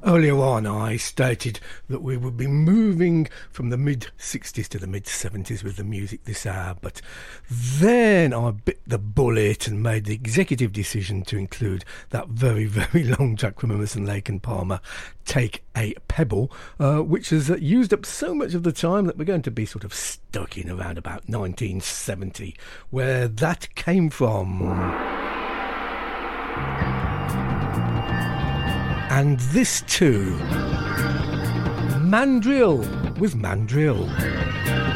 Earlier on, I stated that we would be moving from the mid-60s to the mid-70s with the music this hour, but then I bit the bullet and made the executive decision to include that very, very long track from Emerson, Lake and Palmer, Take a Pebble, which has used up so much of the time that we're going to be sort of stuck in around about 1970, where that came from. And this too, Mandrill with Mandrill.